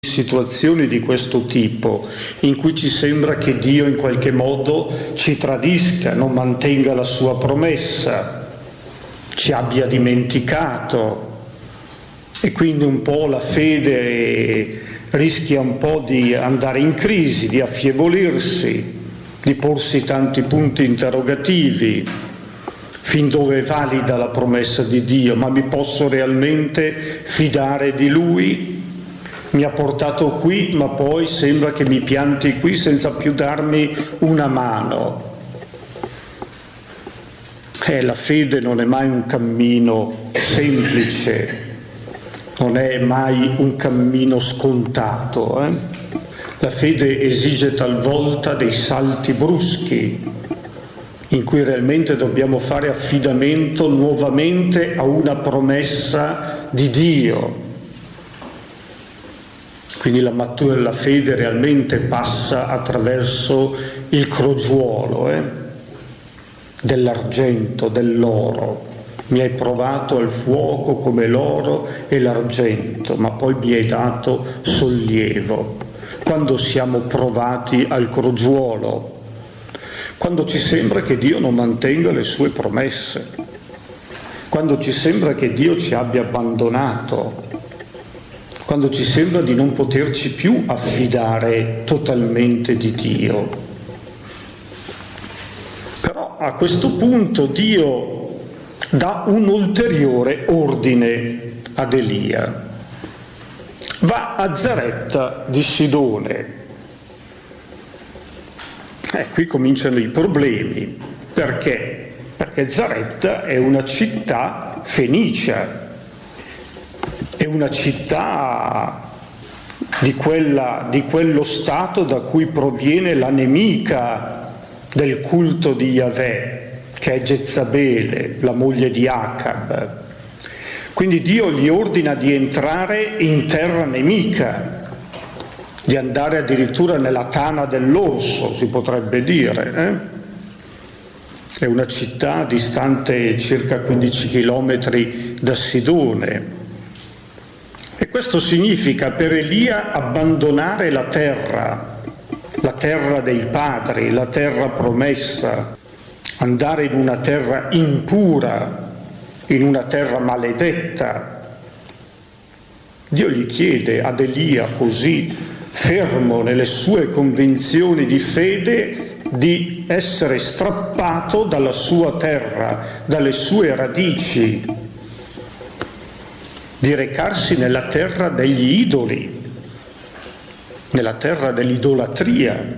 situazioni di questo tipo, in cui ci sembra che Dio in qualche modo ci tradisca, non mantenga la sua promessa, ci abbia dimenticato, e quindi un po' la fede rischia un po' di andare in crisi, di affievolirsi, di porsi tanti punti interrogativi. Fin dove è valida la promessa di Dio? Ma mi posso realmente fidare di Lui? Mi ha portato qui, ma poi sembra che mi pianti qui senza più darmi una mano. La fede non è mai un cammino semplice, non è mai un cammino scontato. La fede esige talvolta dei salti bruschi, in cui realmente dobbiamo fare affidamento nuovamente a una promessa di Dio. Quindi la fede realmente passa attraverso il crogiuolo dell'argento, dell'oro. Mi hai provato al fuoco come l'oro e l'argento, ma poi mi hai dato sollievo. Quando siamo provati al crogiuolo, quando ci sembra che Dio non mantenga le sue promesse, quando ci sembra che Dio ci abbia abbandonato, quando ci sembra di non poterci più affidare totalmente di Dio. Però a questo punto Dio dà un ulteriore ordine ad Elia. Va a Zaretta di Sidone. Qui cominciano i problemi. Perché? Perché Zaretta è una città fenicia, è una città di quello stato da cui proviene la nemica del culto di Yahweh, che è Jezabele, la moglie di Acab. Quindi Dio gli ordina di entrare in terra nemica, di andare addirittura nella tana dell'orso, si potrebbe dire. È una città distante circa 15 chilometri da Sidone. E questo significa per Elia abbandonare la terra dei padri, la terra promessa, andare in una terra impura, in una terra maledetta. Dio gli chiede ad Elia, così fermo nelle sue convinzioni di fede, di essere strappato dalla sua terra, dalle sue radici, di recarsi nella terra degli idoli, nella terra dell'idolatria.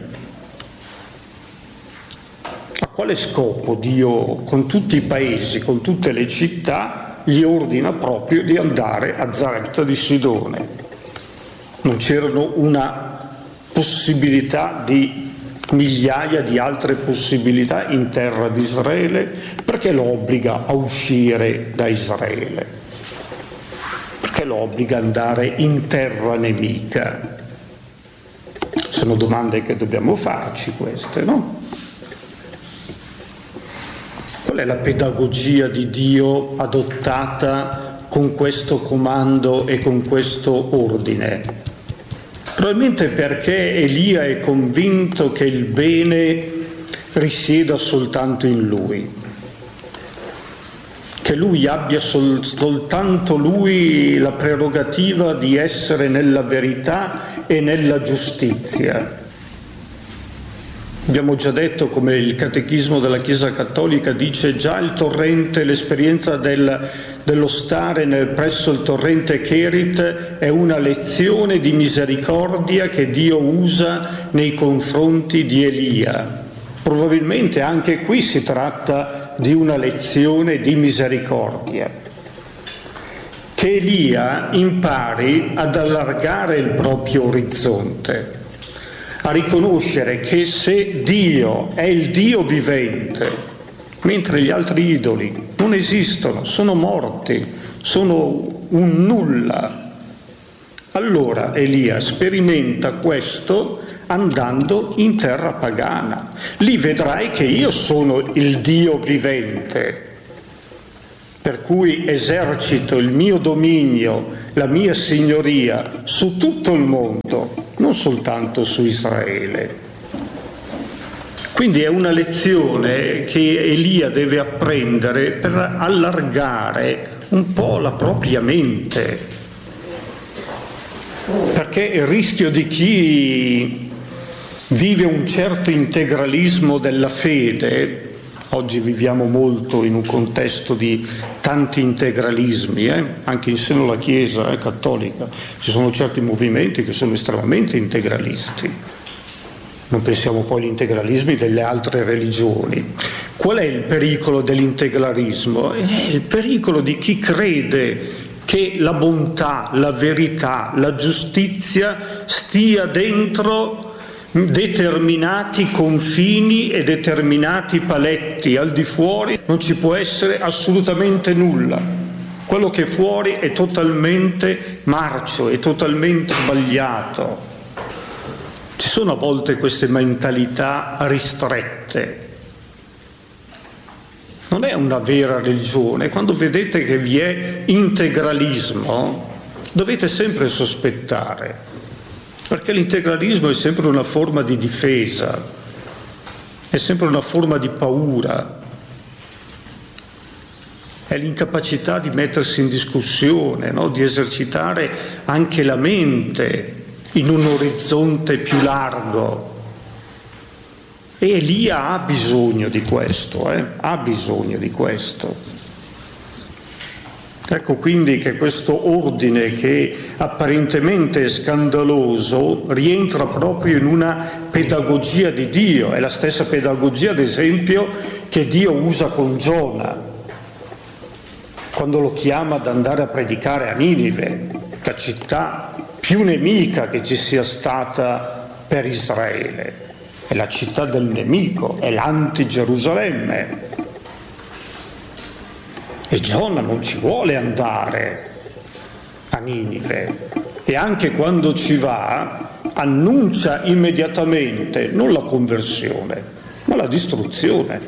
A quale scopo Dio, con tutti i paesi, con tutte le città, gli ordina proprio di andare a Zaretta di Sidone? Non c'erano una possibilità di migliaia di altre possibilità in terra di Israele? Perché lo obbliga a uscire da Israele? Perché lo obbliga ad andare in terra nemica? Sono domande che dobbiamo farci queste, no? Qual è la pedagogia di Dio adottata con questo comando e con questo ordine? Probabilmente perché Elia è convinto che il bene risieda soltanto in lui, che lui abbia soltanto lui la prerogativa di essere nella verità e nella giustizia. Abbiamo già detto, come il Catechismo della Chiesa Cattolica dice, già il torrente, l'esperienza dello stare presso il torrente Cherit è una lezione di misericordia che Dio usa nei confronti di Elia. Probabilmente anche qui si tratta di una lezione di misericordia. Che Elia impari ad allargare il proprio orizzonte, a riconoscere che se Dio è il Dio vivente, mentre gli altri idoli non esistono, sono morti, sono un nulla, allora Elia sperimenta questo andando in terra pagana. Lì vedrai che io sono il Dio vivente. per cui esercito il mio dominio, la mia signoria su tutto il mondo, non soltanto su Israele. Quindi è una lezione che Elia deve apprendere per allargare un po' la propria mente, perché il rischio di chi vive un certo integralismo della fede, oggi viviamo molto in un contesto di tanti integralismi, anche in seno alla Chiesa cattolica, ci sono certi movimenti che sono estremamente integralisti. Non pensiamo poi agli integralismi delle altre religioni. Qual è il pericolo dell'integralismo? È il pericolo di chi crede che la bontà, la verità, la giustizia stia dentro determinati confini e determinati paletti. Al di fuori non ci può essere assolutamente nulla. Quello che è fuori è totalmente marcio, è totalmente sbagliato. Ci sono a volte queste mentalità ristrette. Non è una vera religione. Quando vedete che vi è integralismo, dovete sempre sospettare, perché l'integralismo è sempre una forma di difesa, è sempre una forma di paura, è l'incapacità di mettersi in discussione, no? Di esercitare anche la mente in un orizzonte più largo. E Elia ha bisogno di questo, ha bisogno di questo. Ecco quindi che questo ordine, che apparentemente è scandaloso, rientra proprio in una pedagogia di Dio. È la stessa pedagogia, ad esempio, che Dio usa con Giona, quando lo chiama ad andare a predicare a Ninive, la città più nemica che ci sia stata per Israele. È la città del nemico, è l'anti-Gerusalemme. E Giona non ci vuole andare a Ninive, e anche quando ci va annuncia immediatamente non la conversione, ma la distruzione.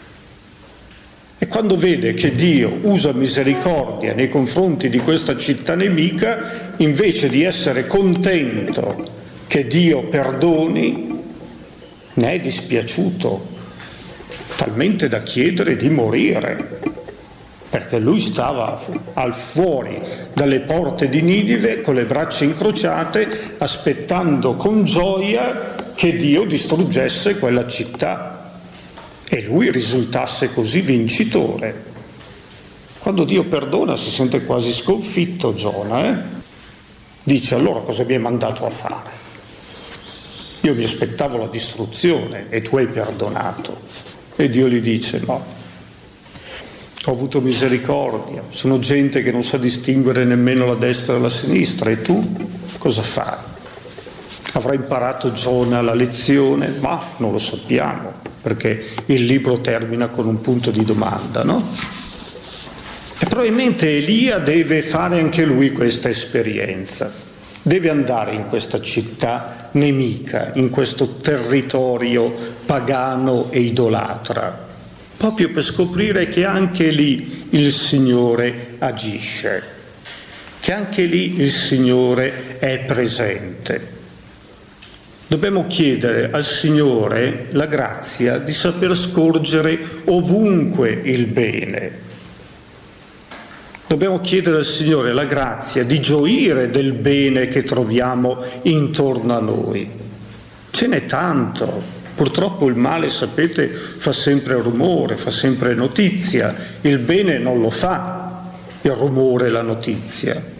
E quando vede che Dio usa misericordia nei confronti di questa città nemica, invece di essere contento che Dio perdoni, ne è dispiaciuto, talmente da chiedere di morire, perché lui stava al fuori dalle porte di Ninive con le braccia incrociate, aspettando con gioia che Dio distruggesse quella città e lui risultasse così vincitore. Quando Dio perdona si sente quasi sconfitto Giona, Dice: allora cosa mi hai mandato a fare? Io mi aspettavo la distruzione e tu hai perdonato. E Dio gli dice: no, ho avuto misericordia, sono gente che non sa distinguere nemmeno la destra dalla sinistra, e tu cosa fai? Avrà imparato Giona la lezione? Ma non lo sappiamo, perché il libro termina con un punto di domanda, no? E probabilmente Elia deve fare anche lui questa esperienza, deve andare in questa città nemica, in questo territorio pagano e idolatra, proprio per scoprire che anche lì il Signore agisce, che anche lì il Signore è presente. Dobbiamo chiedere al Signore la grazia di saper scorgere ovunque il bene. Dobbiamo chiedere al Signore la grazia di gioire del bene che troviamo intorno a noi. Ce n'è tanto. Purtroppo il male, sapete, fa sempre rumore, fa sempre notizia. Il bene non lo fa, il rumore e la notizia.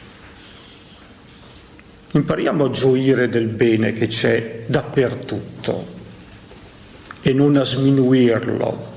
Impariamo a gioire del bene che c'è dappertutto e non a sminuirlo,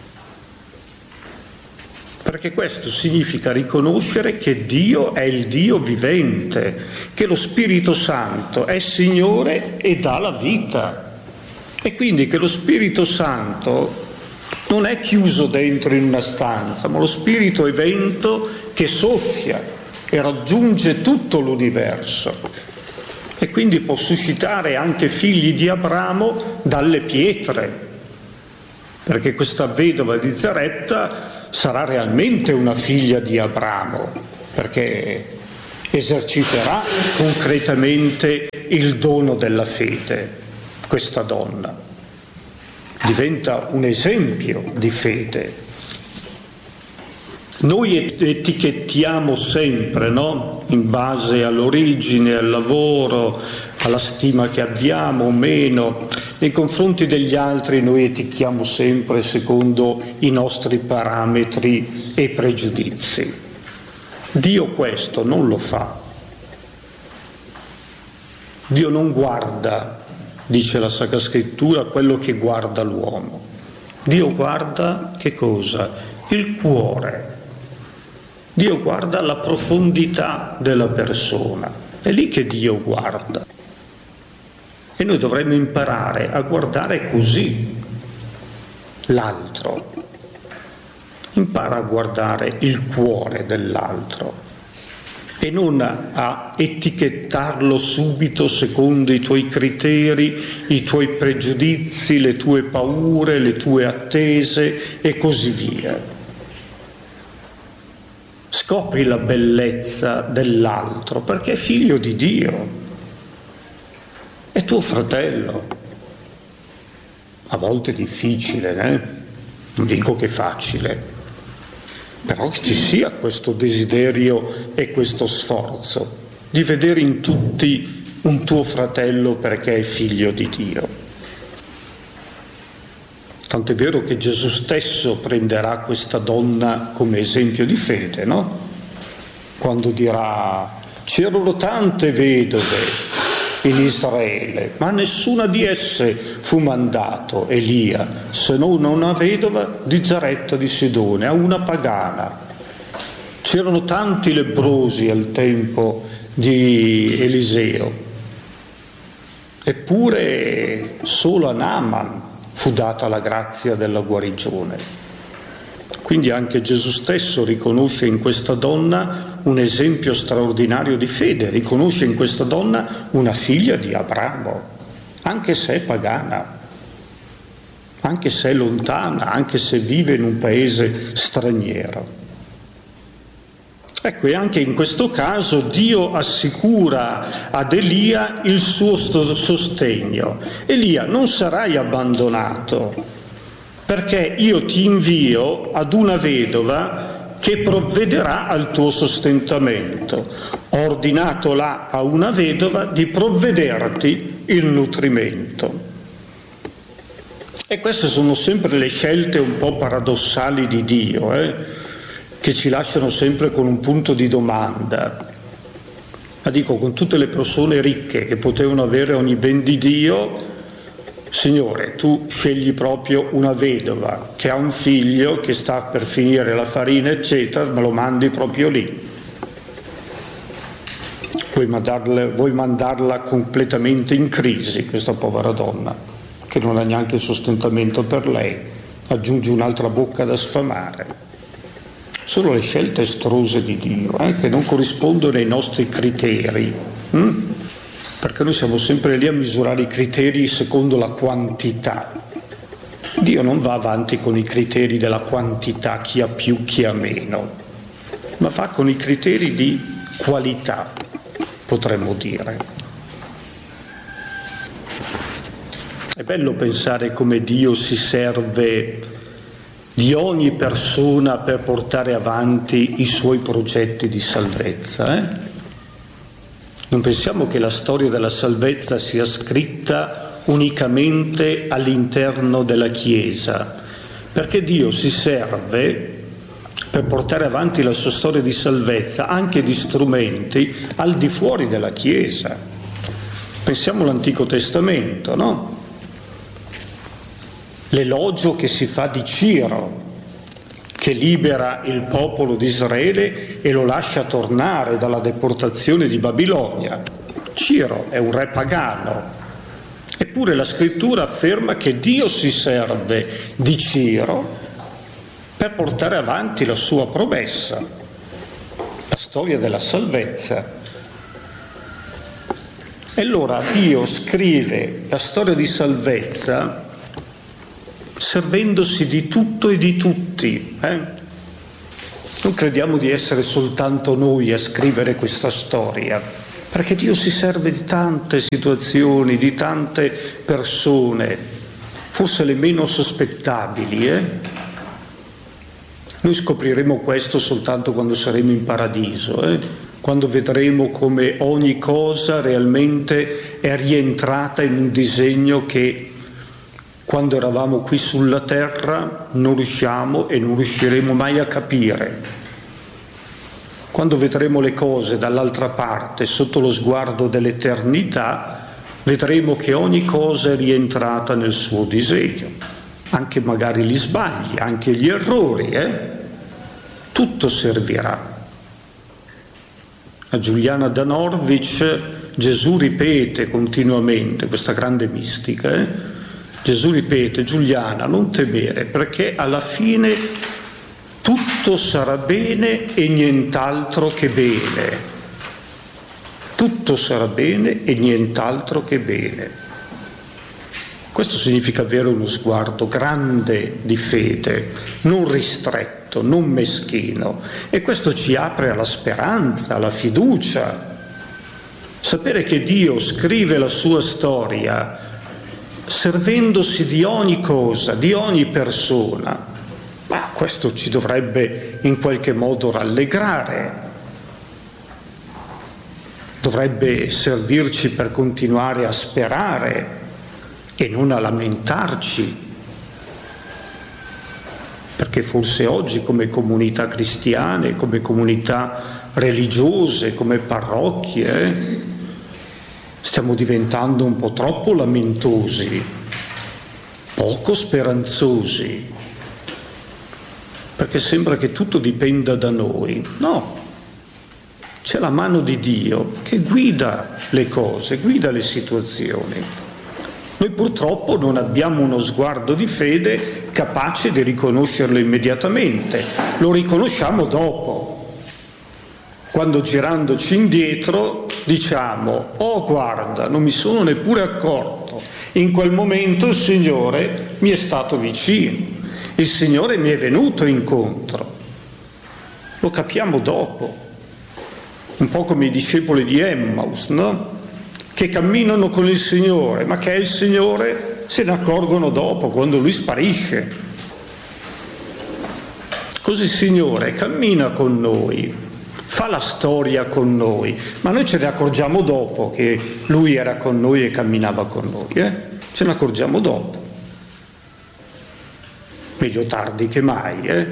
perché questo significa riconoscere che Dio è il Dio vivente, che lo Spirito Santo è Signore e dà la vita, e quindi che lo Spirito Santo non è chiuso dentro in una stanza, ma lo Spirito è vento che soffia e raggiunge tutto l'universo, e quindi può suscitare anche figli di Abramo dalle pietre, perché questa vedova di Zarepta sarà realmente una figlia di Abramo, perché eserciterà concretamente il dono della fede, questa donna. Diventa un esempio di fede. Noi etichettiamo sempre, no? In base all'origine, al lavoro, alla stima che abbiamo o meno. Nei confronti degli altri noi etichiamo sempre secondo i nostri parametri e pregiudizi. Dio questo non lo fa. Dio non guarda, dice la Sacra Scrittura, quello che guarda l'uomo. Dio guarda che cosa? Il cuore. Dio guarda la profondità della persona. È lì che Dio guarda. E noi dovremmo imparare a guardare così l'altro. Impara a guardare il cuore dell'altro e non a etichettarlo subito secondo i tuoi criteri, i tuoi pregiudizi, le tue paure, le tue attese e così via. Scopri la bellezza dell'altro perché è figlio di Dio, è tuo fratello. A volte è difficile, non dico che è facile, però che ci sia questo desiderio e questo sforzo di vedere in tutti un tuo fratello perché è figlio di Dio. Tant'è vero che Gesù stesso prenderà questa donna come esempio di fede, no? Quando dirà: c'erano tante vedove in Israele, ma nessuna di esse fu mandato Elia, se non una vedova di Zaretta di Sidone, a una pagana. C'erano tanti lebbrosi al tempo di Eliseo, eppure solo a Naaman fu data la grazia della guarigione. Quindi anche Gesù stesso riconosce in questa donna un esempio straordinario di fede, riconosce in questa donna una figlia di Abramo, anche se è pagana, anche se è lontana, anche se vive in un paese straniero. Ecco, e anche in questo caso Dio assicura ad Elia il suo sostegno. Elia, non sarai abbandonato, perché io ti invio ad una vedova che provvederà al tuo sostentamento. Ho ordinato là a una vedova di provvederti il nutrimento. E queste sono sempre le scelte un po' paradossali di Dio, che ci lasciano sempre con un punto di domanda. Ma dico, con tutte le persone ricche che potevano avere ogni ben di Dio, Signore, tu scegli proprio una vedova che ha un figlio che sta per finire la farina, eccetera, me lo mandi proprio lì. Vuoi mandarla completamente in crisi, questa povera donna, che non ha neanche il sostentamento per lei, aggiungi un'altra bocca da sfamare. Sono le scelte estrose di Dio, che non corrispondono ai nostri criteri, perché noi siamo sempre lì a misurare i criteri secondo la quantità. Dio non va avanti con i criteri della quantità, chi ha più, chi ha meno, ma va con i criteri di qualità, potremmo dire. È bello pensare come Dio si serve di ogni persona per portare avanti i suoi progetti di salvezza. Non pensiamo che la storia della salvezza sia scritta unicamente all'interno della Chiesa, perché Dio si serve per portare avanti la sua storia di salvezza anche di strumenti al di fuori della Chiesa. Pensiamo all'Antico Testamento, no? L'elogio che si fa di Ciro, che libera il popolo di Israele e lo lascia tornare dalla deportazione di Babilonia. Ciro è un re pagano, eppure la Scrittura afferma che Dio si serve di Ciro per portare avanti la sua promessa, la storia della salvezza. E allora Dio scrive la storia di salvezza servendosi di tutto e di tutti, Non crediamo di essere soltanto noi a scrivere questa storia, perché Dio si serve di tante situazioni, di tante persone, forse le meno sospettabili. Noi scopriremo questo soltanto quando saremo in paradiso, quando vedremo come ogni cosa realmente è rientrata in un disegno che quando eravamo qui sulla terra non riusciamo e non riusciremo mai a capire. Quando vedremo le cose dall'altra parte, sotto lo sguardo dell'eternità, vedremo che ogni cosa è rientrata nel suo disegno, anche magari gli sbagli, anche gli errori, tutto servirà. A Giuliana da Norwich Gesù ripete continuamente, questa grande mistica, Gesù ripete: Giuliana, non temere, perché alla fine tutto sarà bene e nient'altro che bene. Tutto sarà bene e nient'altro che bene. Questo significa avere uno sguardo grande di fede, non ristretto, non meschino. E questo ci apre alla speranza, alla fiducia. Sapere che Dio scrive la sua storia servendosi di ogni cosa, di ogni persona, ma questo ci dovrebbe in qualche modo rallegrare, dovrebbe servirci per continuare a sperare e non a lamentarci, perché forse oggi come comunità cristiane, come comunità religiose, come parrocchie, stiamo diventando un po' troppo lamentosi, poco speranzosi, perché sembra che tutto dipenda da noi. No, c'è la mano di Dio che guida le cose, guida le situazioni. Noi purtroppo non abbiamo uno sguardo di fede capace di riconoscerlo immediatamente, lo riconosciamo dopo. Quando girandoci indietro diciamo: oh guarda, non mi sono neppure accorto, in quel momento il Signore mi è stato vicino, il Signore mi è venuto incontro. Lo capiamo dopo, un po' come i discepoli di Emmaus, no? Che camminano con il Signore, ma che è il Signore se ne accorgono dopo, quando Lui sparisce. Così il Signore cammina con noi, fa la storia con noi, ma noi ce ne accorgiamo dopo che Lui era con noi e camminava con noi, ce ne accorgiamo dopo. Meglio tardi che mai,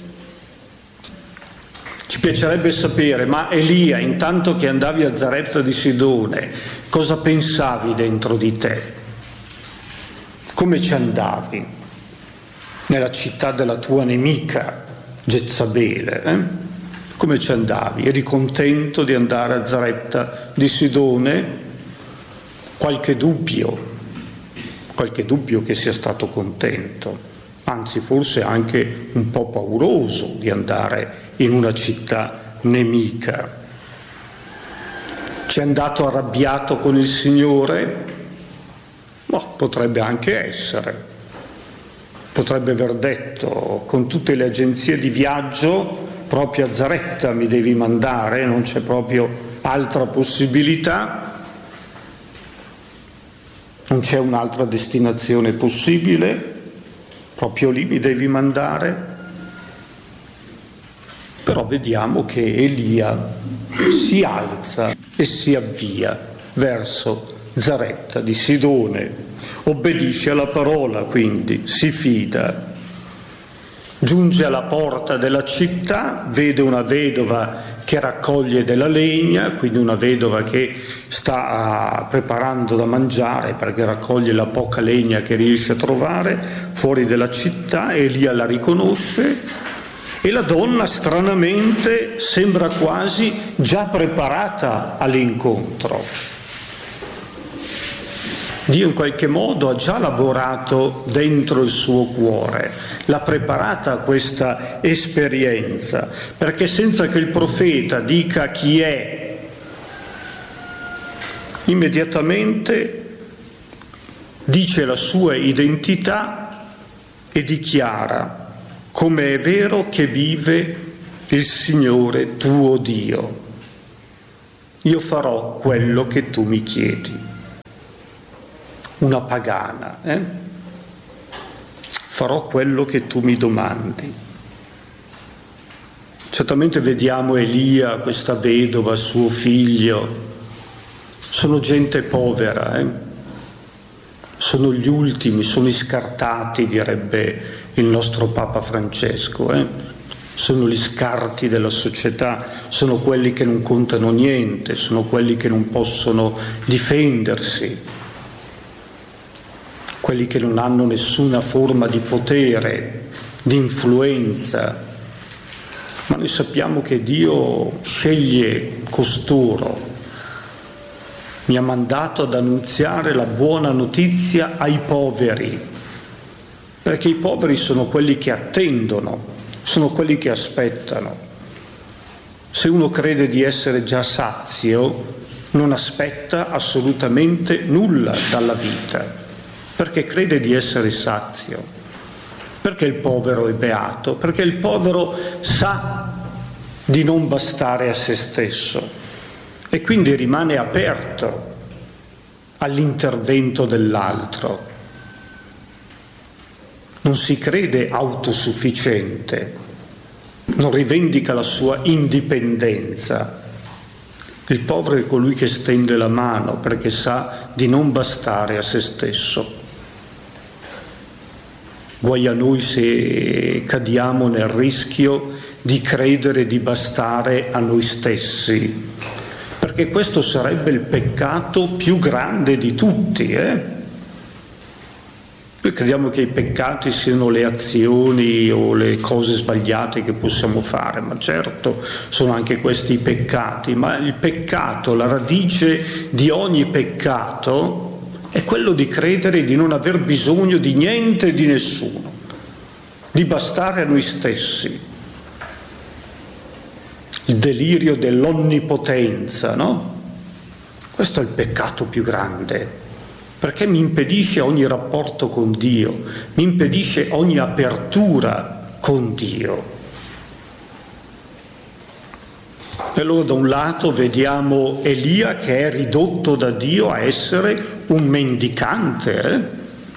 Ci piacerebbe sapere, ma Elia, intanto che andavi a Zarepta di Sidone, cosa pensavi dentro di te? Come ci andavi? Nella città della tua nemica, Jezabele, Come ci andavi? Eri contento di andare a Zarepta di Sidone? Qualche dubbio che sia stato contento, anzi forse anche un po' pauroso di andare in una città nemica. Ci è andato arrabbiato con il Signore? Potrebbe anche essere. Potrebbe aver detto: con tutte le agenzie di viaggio proprio a Zarepta mi devi mandare, non c'è proprio altra possibilità, non c'è un'altra destinazione possibile, proprio lì mi devi mandare. Però vediamo che Elia si alza e si avvia verso Zarepta di Sidone, obbedisce alla parola, quindi si fida. Giunge alla porta della città, vede una vedova che raccoglie della legna, quindi una vedova che sta preparando da mangiare perché raccoglie la poca legna che riesce a trovare fuori della città. Elia la riconosce e la donna stranamente sembra quasi già preparata all'incontro. Dio in qualche modo ha già lavorato dentro il suo cuore, l'ha preparata a questa esperienza, perché senza che il profeta dica chi è, immediatamente dice la sua identità e dichiara come è vero che vive il Signore tuo Dio. Io farò quello che tu mi chiedi. Una pagana, Farò quello che tu mi domandi. Certamente vediamo Elia, questa vedova, suo figlio. Sono gente povera, Sono gli ultimi, sono i scartati, direbbe il nostro Papa Francesco, Sono gli scarti della società, sono quelli che non contano niente, sono quelli che non possono difendersi, quelli che non hanno nessuna forma di potere, di influenza. Ma noi sappiamo che Dio sceglie costoro. Mi ha mandato ad annunziare la buona notizia ai poveri, perché i poveri sono quelli che attendono, sono quelli che aspettano. Se uno crede di essere già sazio, non aspetta assolutamente nulla dalla vita, perché crede di essere sazio. Perché il povero è beato? Perché il povero sa di non bastare a se stesso e quindi rimane aperto all'intervento dell'altro. Non si crede autosufficiente, non rivendica la sua indipendenza. Il povero è colui che stende la mano perché sa di non bastare a se stesso. Guai a noi se cadiamo nel rischio di credere di bastare a noi stessi, perché questo sarebbe il peccato più grande di tutti, Noi crediamo che i peccati siano le azioni o le cose sbagliate che possiamo fare, ma certo sono anche questi i peccati, ma il peccato, la radice di ogni peccato è quello di credere di non aver bisogno di niente e di nessuno, di bastare a noi stessi. Il delirio dell'onnipotenza, no? Questo è il peccato più grande, perché mi impedisce ogni rapporto con Dio, mi impedisce ogni apertura con Dio. E allora da un lato vediamo Elia che è ridotto da Dio a essere un mendicante,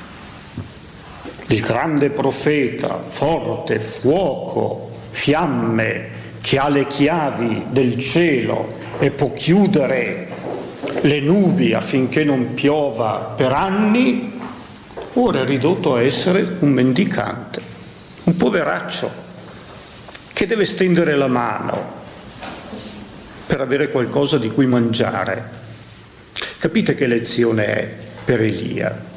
il grande profeta, forte, fuoco, fiamme, che ha le chiavi del cielo e può chiudere le nubi affinché non piova per anni, ora è ridotto a essere un mendicante, un poveraccio che deve stendere la mano per avere qualcosa di cui mangiare. Capite che lezione è per Elia?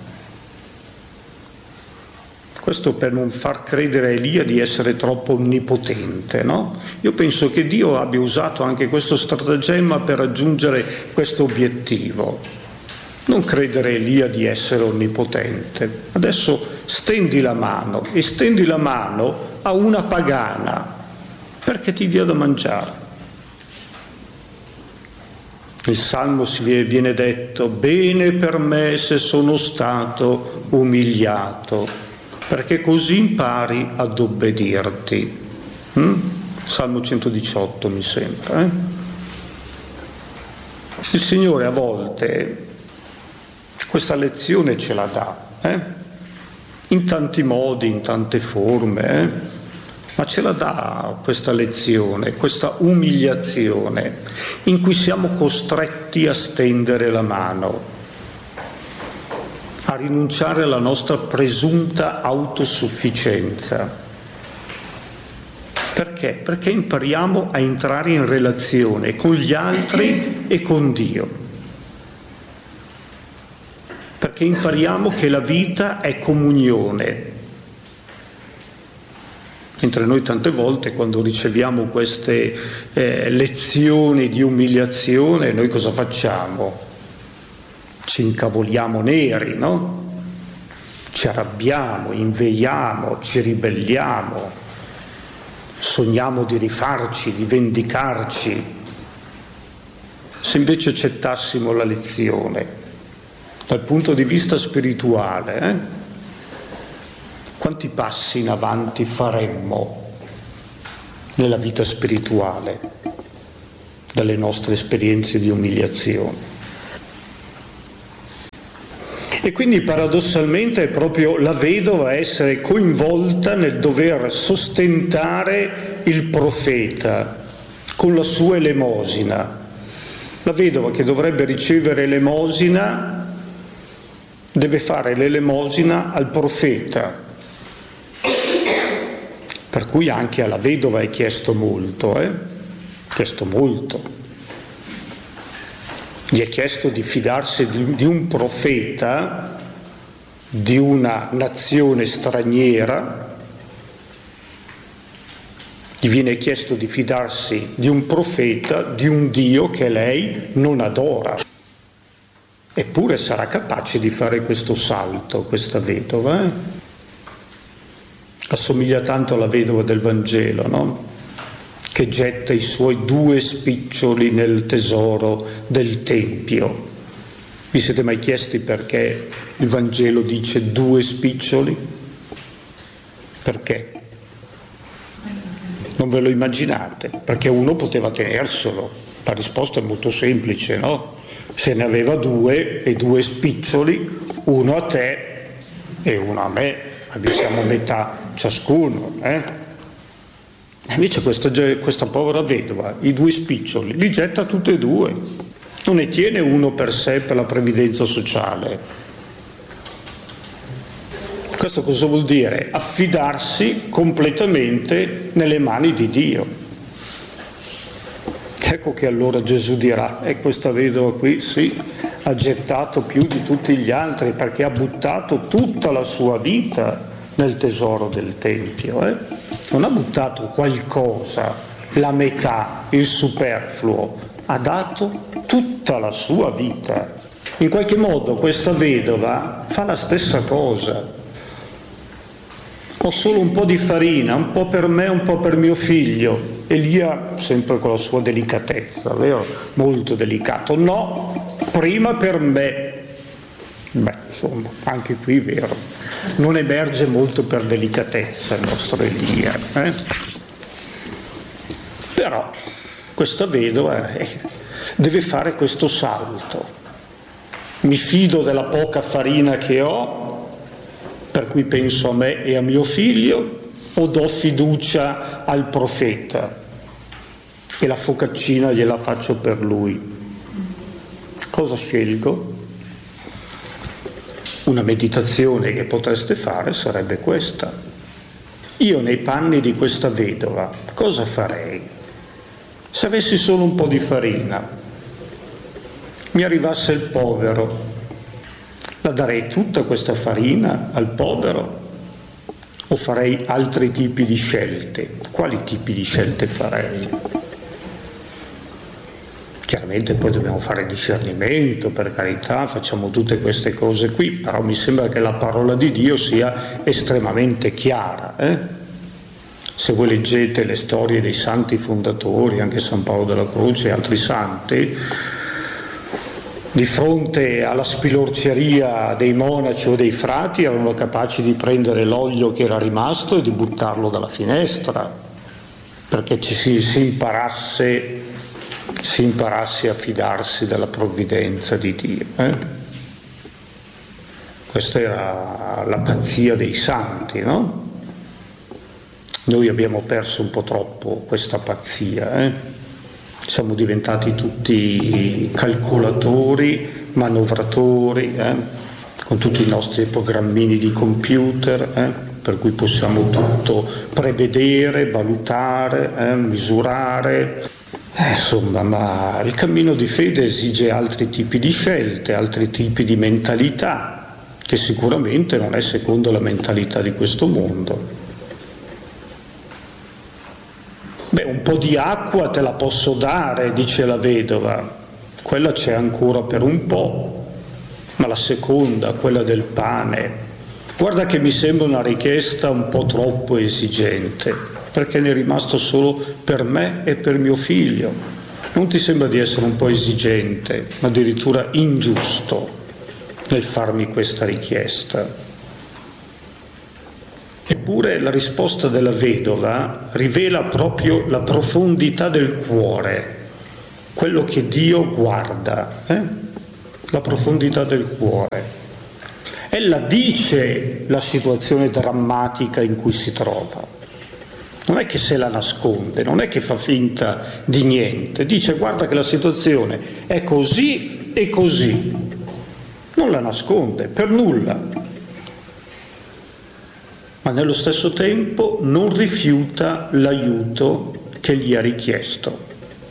Questo per non far credere a Elia di essere troppo onnipotente, no? Io penso che Dio abbia usato anche questo stratagemma per raggiungere questo obiettivo. Non credere a Elia di essere onnipotente. Adesso stendi la mano e stendi la mano a una pagana perché ti dia da mangiare. Il Salmo viene detto: bene per me se sono stato umiliato, perché così impari ad obbedirti. Salmo 118 mi sembra. Il Signore a volte questa lezione ce la dà, in tanti modi, in tante forme, ma ce la dà questa lezione, questa umiliazione in cui siamo costretti a stendere la mano, a rinunciare alla nostra presunta autosufficienza. Perché? Perché impariamo a entrare in relazione con gli altri e con Dio. Perché impariamo che la vita è comunione. Mentre noi tante volte quando riceviamo queste lezioni di umiliazione, noi cosa facciamo? Ci incavoliamo neri, no? Ci arrabbiamo, inveiamo, ci ribelliamo, sogniamo di rifarci, di vendicarci. Se invece accettassimo la lezione dal punto di vista spirituale, quanti passi in avanti faremmo nella vita spirituale, dalle nostre esperienze di umiliazione. E quindi paradossalmente è proprio la vedova a essere coinvolta nel dover sostentare il profeta con la sua elemosina. La vedova che dovrebbe ricevere elemosina deve fare l'elemosina al profeta, per cui anche alla vedova è chiesto molto, chiesto molto. Gli è chiesto di fidarsi di un profeta di una nazione straniera, gli viene chiesto di fidarsi di un profeta, di un Dio che lei non adora. Eppure sarà capace di fare questo salto, questa vedova. Assomiglia tanto alla vedova del Vangelo, no? Che getta i suoi 2 spiccioli nel tesoro del Tempio. Vi siete mai chiesti perché il Vangelo dice 2 spiccioli? Perché? Non ve lo immaginate? Perché uno poteva tenerselo. La risposta è molto semplice, no? Se ne aveva 2 e 2 spiccioli, uno a te e uno a me, abbiamo metà ciascuno, Invece questa povera vedova, i 2 spiccioli, li getta tutti e 2, non ne tiene uno per sé per la previdenza sociale. Questo cosa vuol dire? Affidarsi completamente nelle mani di Dio. Ecco che allora Gesù dirà, questa vedova qui sì, ha gettato più di tutti gli altri perché ha buttato tutta la sua vita nel tesoro del Tempio, Non ha buttato qualcosa, la metà, il superfluo, ha dato tutta la sua vita. In qualche modo questa vedova fa la stessa cosa. Ho solo un po' di farina, un po' per me, un po' per mio figlio. Elia, sempre con la sua delicatezza, vero? Molto delicato. No, prima per me. Beh, insomma, anche qui vero. Non emerge molto per delicatezza il nostro Elia. Però questa vedova deve fare questo salto. Mi fido della poca farina che ho, per cui penso a me e a mio figlio, o do fiducia al profeta e la focaccina gliela faccio per lui? Cosa scelgo? Una meditazione che potreste fare sarebbe questa. Io nei panni di questa vedova cosa farei? Se avessi solo un po' di farina, mi arrivasse il povero, la darei tutta questa farina al povero o farei altri tipi di scelte? Quali tipi di scelte farei? Chiaramente poi dobbiamo fare discernimento, per carità, facciamo tutte queste cose qui, però mi sembra che la parola di Dio sia estremamente chiara. Se voi leggete le storie dei santi fondatori, anche San Paolo della Croce e altri santi, di fronte alla spilorceria dei monaci o dei frati erano capaci di prendere l'olio che era rimasto e di buttarlo dalla finestra, perché si imparasse a fidarsi della provvidenza di Dio. Questa era la pazzia dei santi, no? Noi abbiamo perso un po' troppo questa pazzia, Siamo diventati tutti calcolatori, manovratori, con tutti i nostri programmini di computer, per cui possiamo tutto prevedere, valutare, misurare. Insomma, ma il cammino di fede esige altri tipi di scelte, altri tipi di mentalità, che sicuramente non è secondo la mentalità di questo mondo. Beh, un po' di acqua te la posso dare, dice la vedova, quella c'è ancora per un po', ma la seconda, quella del pane, guarda che mi sembra una richiesta un po' troppo esigente, perché ne è rimasto solo per me e per mio figlio. Non ti sembra di essere un po' esigente, ma addirittura ingiusto nel farmi questa richiesta? Eppure la risposta della vedova rivela proprio la profondità del cuore, quello che Dio guarda, la profondità del cuore. Ella dice la situazione drammatica in cui si trova, non è che se la nasconde, non è che fa finta di niente, dice guarda che la situazione è così e così, non la nasconde per nulla. Ma nello stesso tempo non rifiuta l'aiuto che gli ha richiesto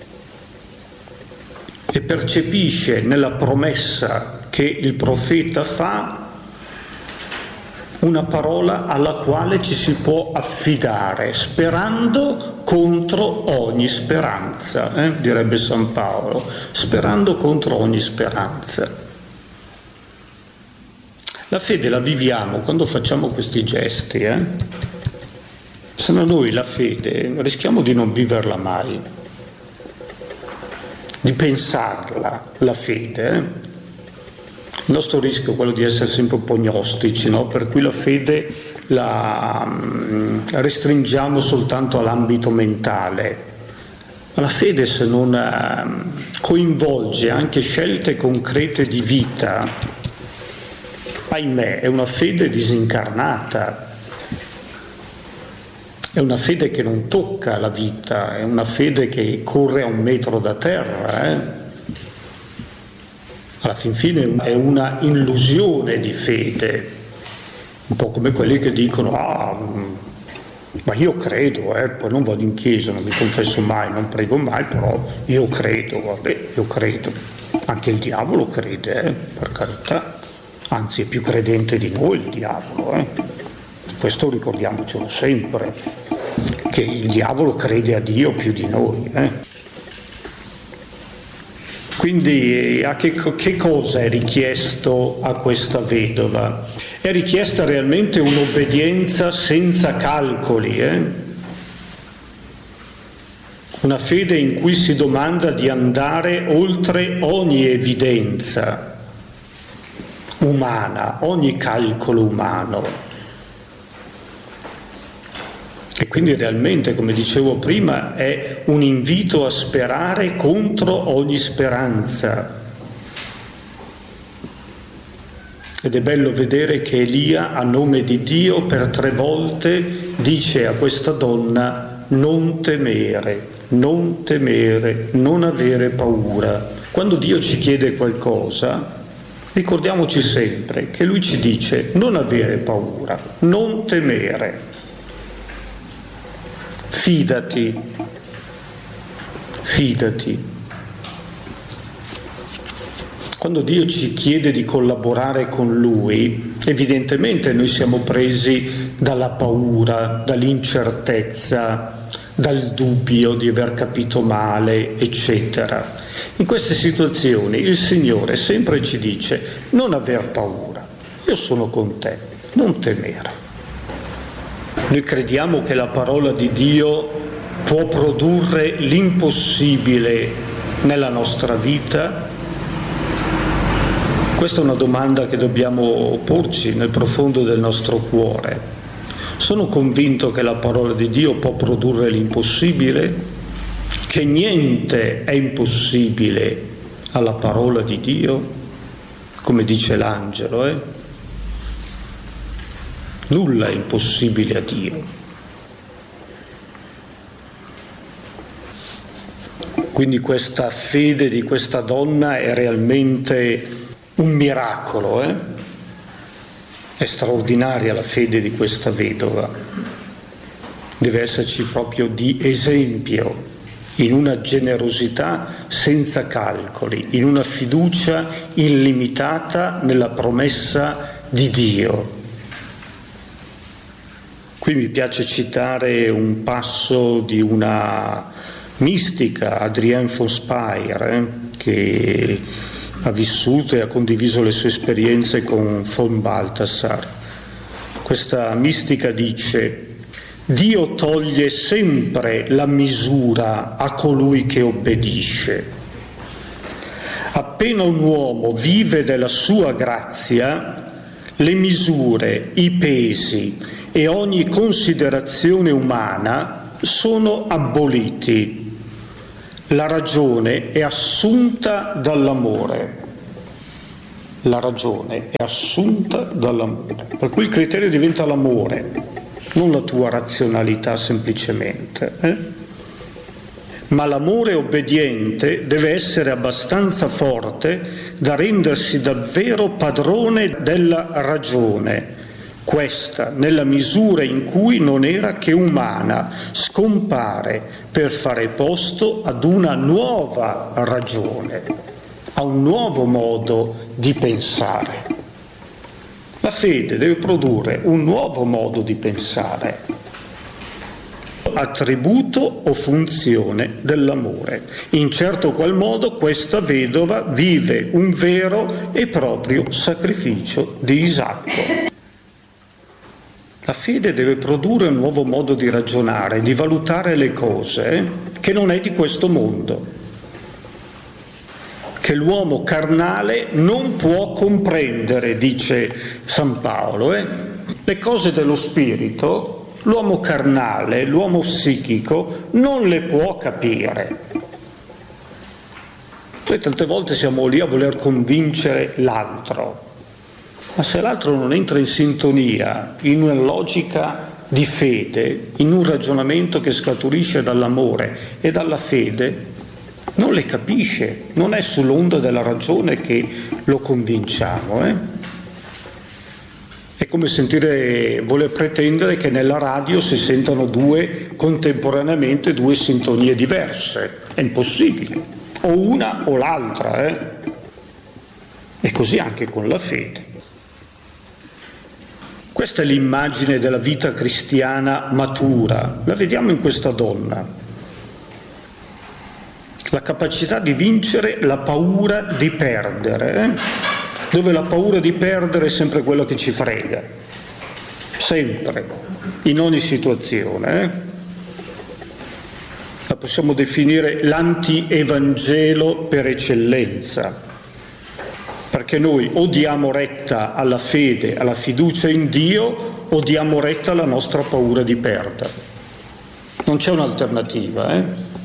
e percepisce nella promessa che il profeta fa una parola alla quale ci si può affidare, sperando contro ogni speranza, direbbe San Paolo, sperando contro ogni speranza. La fede la viviamo quando facciamo questi gesti, se no noi la fede rischiamo di non viverla mai, di pensarla, la fede. Il nostro rischio è quello di essere sempre un po' gnostici, no? Per cui la fede la restringiamo soltanto all'ambito mentale. Ma la fede, se non coinvolge anche scelte concrete di vita, ahimè, è una fede disincarnata, è una fede che non tocca la vita, è una fede che corre a 1 metro da terra. Alla fin fine è una illusione di fede, un po' come quelli che dicono ma io credo, poi non vado in chiesa, non mi confesso mai, non prego mai, però io credo, io credo. Anche il diavolo crede, per carità. Anzi è più credente di noi il diavolo, questo ricordiamocelo sempre, che il diavolo crede a Dio più di noi. Quindi che cosa è richiesto a questa vedova? È richiesta realmente un'obbedienza senza calcoli, una fede in cui si domanda di andare oltre ogni evidenza umana, ogni calcolo umano. E quindi realmente, come dicevo prima, è un invito a sperare contro ogni speranza. Ed è bello vedere che Elia, a nome di Dio, per 3 volte dice a questa donna: non temere, non temere, non avere paura. Quando Dio ci chiede qualcosa, ricordiamoci sempre che Lui ci dice non avere paura, non temere, fidati, fidati. Quando Dio ci chiede di collaborare con Lui, evidentemente noi siamo presi dalla paura, dall'incertezza, dal dubbio di aver capito male, eccetera. In queste situazioni il Signore sempre ci dice: non aver paura, io sono con te, non temere. Noi crediamo che la parola di Dio può produrre l'impossibile nella nostra vita? Questa è una domanda che dobbiamo porci nel profondo del nostro cuore. Sono convinto che la parola di Dio può produrre l'impossibile? Che niente è impossibile alla parola di Dio, come dice l'angelo, Nulla è impossibile a Dio. Quindi questa fede di questa donna è realmente un miracolo, È straordinaria la fede di questa vedova. Deve esserci proprio di esempio, in una generosità senza calcoli, in una fiducia illimitata nella promessa di Dio. Qui mi piace citare un passo di una mistica, Adrienne von Speyr, che ha vissuto e ha condiviso le sue esperienze con von Balthasar. Questa mistica dice: Dio toglie sempre la misura a colui che obbedisce. Appena un uomo vive della sua grazia, le misure, i pesi e ogni considerazione umana sono aboliti. La ragione è assunta dall'amore. La ragione è assunta dall'amore. Per cui il criterio diventa l'amore, non la tua razionalità semplicemente. Ma l'amore obbediente deve essere abbastanza forte da rendersi davvero padrone della ragione. Questa, nella misura in cui non era che umana, scompare per fare posto ad una nuova ragione, a un nuovo modo di pensare. La fede deve produrre un nuovo modo di pensare, attributo o funzione dell'amore. In certo qual modo questa vedova vive un vero e proprio sacrificio di Isacco. La fede deve produrre un nuovo modo di ragionare, di valutare le cose, che non è di questo mondo, che l'uomo carnale non può comprendere, dice San Paolo. Le cose dello spirito l'uomo carnale, l'uomo psichico non le può capire. Noi tante volte siamo lì a voler convincere l'altro, ma se l'altro non entra in sintonia, in una logica di fede, in un ragionamento che scaturisce dall'amore e dalla fede, non le capisce, non è sull'onda della ragione che lo convinciamo. È come voler pretendere che nella radio si sentano contemporaneamente due sintonie diverse. È impossibile, o una o l'altra. E così anche con la fede. Questa è l'immagine della vita cristiana matura, la vediamo in questa donna. La capacità di vincere la paura di perdere, dove la paura di perdere è sempre quello che ci frega, sempre, in ogni situazione. La possiamo definire l'anti-evangelo per eccellenza, perché noi o diamo retta alla fede, alla fiducia in Dio, o diamo retta alla nostra paura di perdere. Non c'è un'alternativa,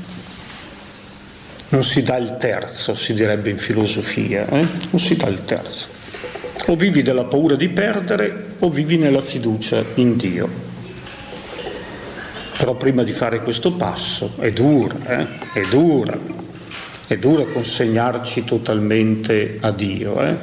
Non si dà il terzo, si direbbe in filosofia, Non si dà il terzo. O vivi della paura di perdere o vivi nella fiducia in Dio. Però prima di fare questo passo è dura, È dura consegnarci totalmente a Dio,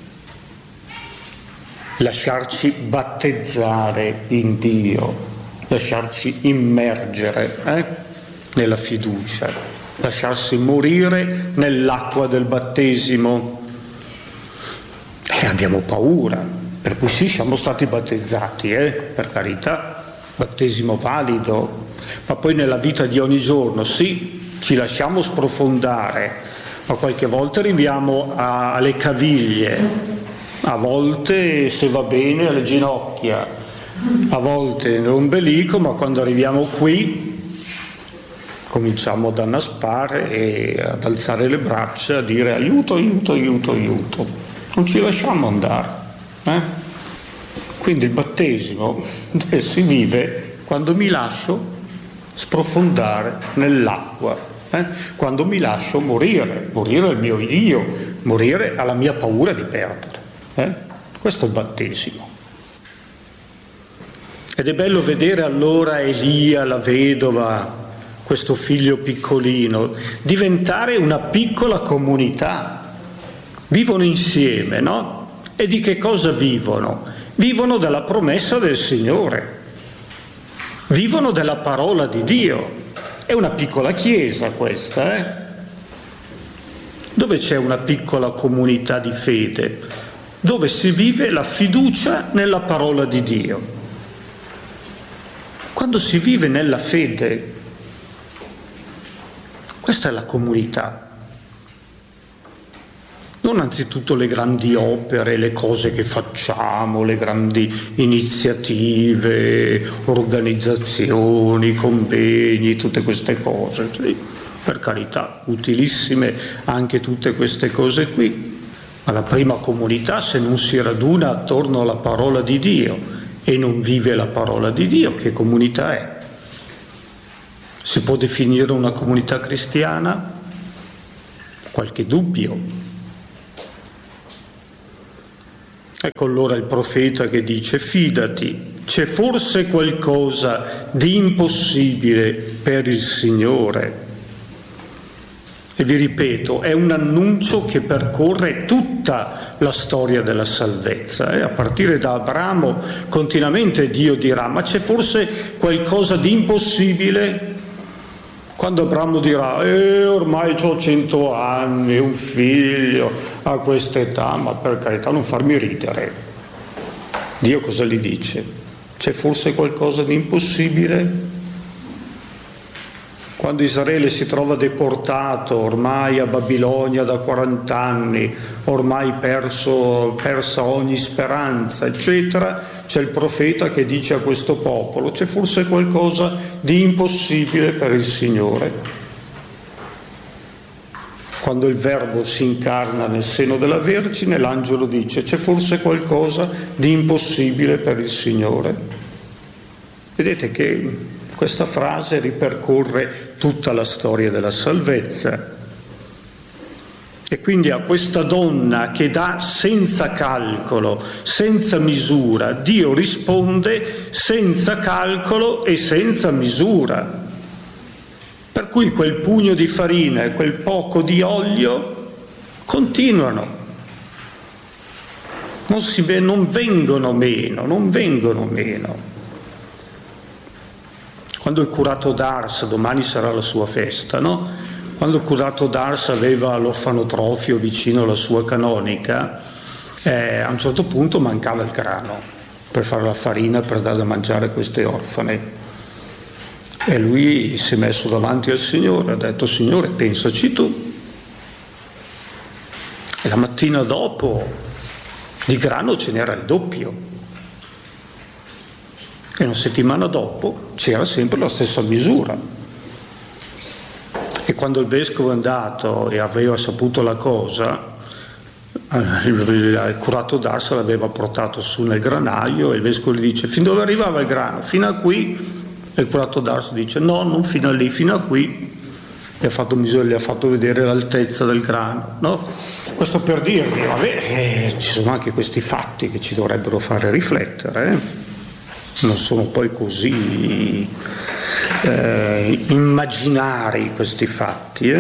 Lasciarci battezzare in Dio, lasciarci immergere nella fiducia, lasciarsi morire nell'acqua del battesimo. Abbiamo paura, per cui sì, siamo stati battezzati, per carità, battesimo valido, ma poi nella vita di ogni giorno, sì, ci lasciamo sprofondare, ma qualche volta arriviamo alle caviglie, a volte, se va bene, alle ginocchia, a volte nell'ombelico, ma quando arriviamo qui cominciamo ad annaspare e ad alzare le braccia, a dire aiuto, aiuto, aiuto, aiuto. Non ci lasciamo andare. Quindi il battesimo si vive quando mi lascio sprofondare nell'acqua. Quando mi lascio morire al mio io, morire alla mia paura di perdere. Questo è il battesimo. Ed è bello vedere allora Elia, la vedova, questo figlio piccolino, diventare una piccola comunità. Vivono insieme, no? E di che cosa vivono? Vivono della promessa del Signore, vivono della parola di Dio. È una piccola chiesa questa, Dove c'è una piccola comunità di fede, dove si vive la fiducia nella parola di Dio. Quando si vive nella fede, questa è la comunità. Non anzitutto le grandi opere, le cose che facciamo, le grandi iniziative, organizzazioni, convegni, tutte queste cose. Sì, per carità, utilissime anche tutte queste cose qui. Ma la prima comunità, se non si raduna attorno alla parola di Dio e non vive la parola di Dio, che comunità è? Si può definire una comunità cristiana? Qualche dubbio. Ecco allora il profeta che dice: fidati, c'è forse qualcosa di impossibile per il Signore? E vi ripeto, è un annuncio che percorre tutta la storia della salvezza. A partire da Abramo continuamente Dio dirà: ma c'è forse qualcosa di impossibile? Quando Abramo dirà: ormai ho 100 anni, un figlio a questa età, ma per carità non farmi ridere. Dio cosa gli dice? C'è forse qualcosa di impossibile? Quando Israele si trova deportato ormai a Babilonia da 40 anni, ormai persa ogni speranza, eccetera, c'è il profeta che dice a questo popolo: c'è forse qualcosa di impossibile per il Signore? Quando il Verbo si incarna nel seno della Vergine, l'angelo dice: c'è forse qualcosa di impossibile per il Signore? Vedete che questa frase ripercorre tutta la storia della salvezza. E quindi a questa donna che dà senza calcolo, senza misura, Dio risponde senza calcolo e senza misura. Per cui quel pugno di farina e quel poco di olio continuano, non vengono meno. Quando il curato d'Ars, domani sarà la sua festa, no? Quando il curato d'Ars aveva l'orfanotrofio vicino alla sua canonica, a un certo punto mancava il grano per fare la farina per dare da mangiare a queste orfane. E lui si è messo davanti al Signore e ha detto: Signore, pensaci tu. E la mattina dopo di grano ce n'era il doppio. E una settimana dopo c'era sempre la stessa misura. E quando il vescovo è andato e aveva saputo la cosa, il curato d'Ars l'aveva portato su nel granaio e il vescovo gli dice: fin dove arrivava il grano? Fino a qui. E il curato d'Ars dice: no, non fino a lì, fino a qui. Gli ha fatto vedere l'altezza del grano, no? Questo per dirvi, ci sono anche questi fatti che ci dovrebbero fare riflettere, Non sono poi così immaginari questi fatti.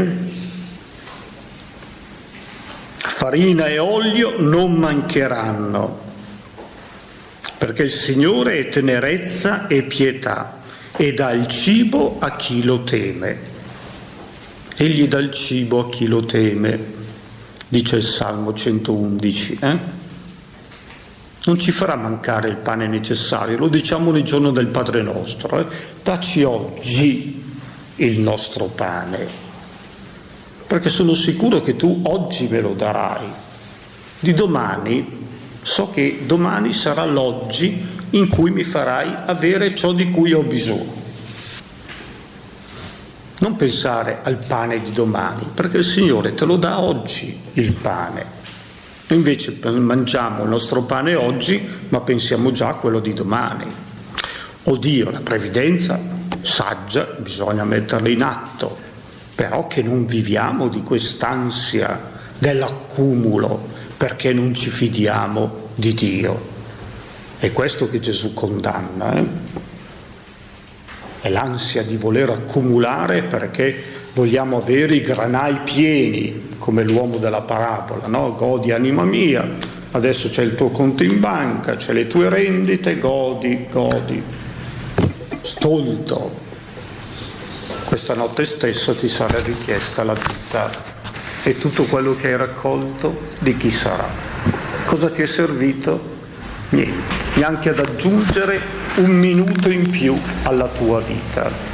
Farina e olio non mancheranno, perché il Signore è tenerezza e pietà e dà il cibo a chi lo teme. Egli dà il cibo a chi lo teme, dice il Salmo 111. Non ci farà mancare il pane necessario, lo diciamo nel giorno del Padre nostro. Dacci oggi il nostro pane, perché sono sicuro che tu oggi me lo darai. Di domani, so che domani sarà l'oggi in cui mi farai avere ciò di cui ho bisogno. Non pensare al pane di domani, perché il Signore te lo dà oggi il pane. Invece mangiamo il nostro pane oggi, ma pensiamo già a quello di domani. Oddio, la previdenza saggia, bisogna metterla in atto, però che non viviamo di quest'ansia dell'accumulo, perché non ci fidiamo di Dio. È questo che Gesù condanna, È l'ansia di voler accumulare perché vogliamo avere i granai pieni, come l'uomo della parabola, no? Godi anima mia, adesso c'è il tuo conto in banca, c'è le tue rendite, godi, stolto. Questa notte stessa ti sarà richiesta la vita e tutto quello che hai raccolto di chi sarà? Cosa ti è servito? Niente, neanche ad aggiungere un minuto in più alla tua vita.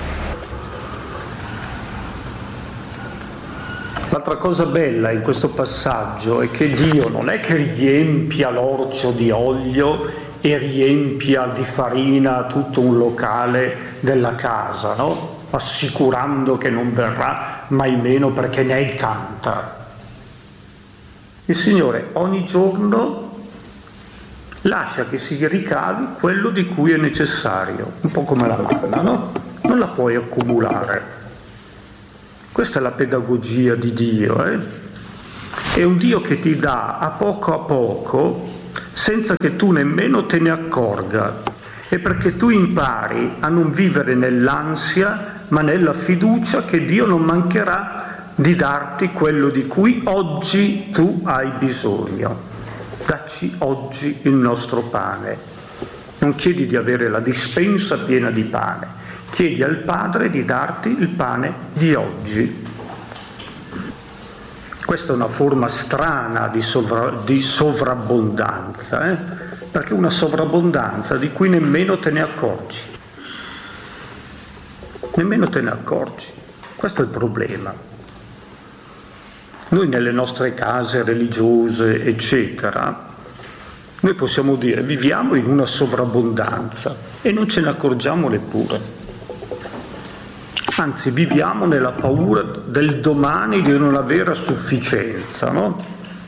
L'altra cosa bella in questo passaggio è che Dio non è che riempia l'orcio di olio e riempia di farina tutto un locale della casa, no? Assicurando che non verrà mai meno perché ne hai tanta. Il Signore ogni giorno lascia che si ricavi quello di cui è necessario, un po' come la manna, no? Non la puoi accumulare. Questa è la pedagogia di Dio, È un Dio che ti dà a poco, senza che tu nemmeno te ne accorga, e perché tu impari a non vivere nell'ansia, ma nella fiducia che Dio non mancherà di darti quello di cui oggi tu hai bisogno. Dacci oggi il nostro pane. Non chiedi di avere la dispensa piena di pane, chiedi al Padre di darti il pane di oggi. Questa è una forma strana di sovrabbondanza, perché è una sovrabbondanza di cui nemmeno te ne accorgi. Nemmeno te ne accorgi. Questo è il problema. Noi nelle nostre case religiose, eccetera, noi possiamo dire viviamo in una sovrabbondanza e non ce ne accorgiamo neppure. Anzi, viviamo nella paura del domani di non avere a sufficienza, no?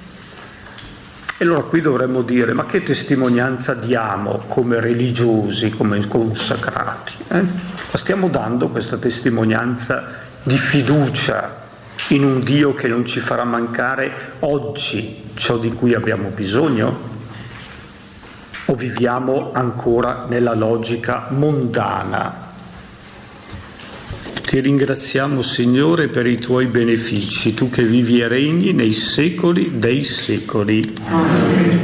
E allora qui dovremmo dire, ma che testimonianza diamo come religiosi, come consacrati? Ma stiamo dando questa testimonianza di fiducia in un Dio che non ci farà mancare oggi ciò di cui abbiamo bisogno? O viviamo ancora nella logica mondana? Ti ringraziamo, Signore, per i tuoi benefici, tu che vivi e regni nei secoli dei secoli. Amen.